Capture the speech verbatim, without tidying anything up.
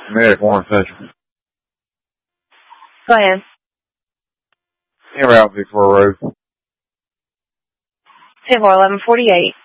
Medic Warren Central. Go ahead. En route Victoria Road. ten four eleven forty-eight.